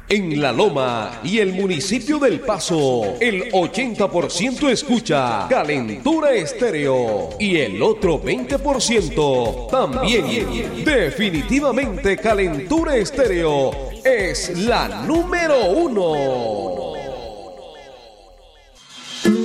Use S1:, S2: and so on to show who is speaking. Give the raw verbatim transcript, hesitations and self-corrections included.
S1: En La Loma y el municipio del Paso, el ochenta por ciento escucha Calentura Estéreo y el otro veinte por ciento también. Definitivamente Calentura Estéreo es la número uno.